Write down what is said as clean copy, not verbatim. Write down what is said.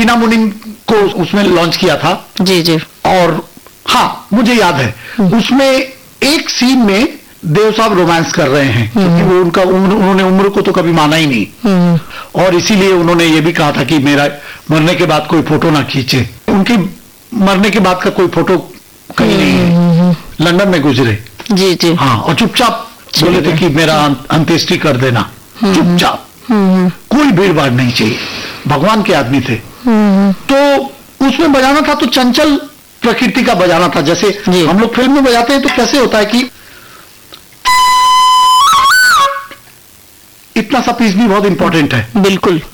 टीना मुनिम को उसमें लॉन्च किया था। जी जी। और हाँ, मुझे याद है उसमें एक सीन में देव साहब रोमांस कर रहे हैं, क्योंकि वो उन्होंने उम्र को तो कभी माना ही नहीं, और इसीलिए उन्होंने ये भी कहा था कि मेरा मरने के बाद कोई फोटो ना खींचे। उनकी मरने के बाद का कोई फोटो कहीं नहीं है, लंदन में गुजरे। जी जी। हाँ, और चुपचाप बोले थे कि मेरा अंत्येष्टि कर देना, चुपचाप, कोई भीड़ भाड़ नहीं चाहिए। भगवान के आदमी थे। तो उसमें बजाना था तो चंचल प्रकृति का बजाना था, जैसे हम लोग फिल्म में बजाते हैं तो कैसे होता है कि इतना सा पीस भी बहुत इंपॉर्टेंट है। बिल्कुल।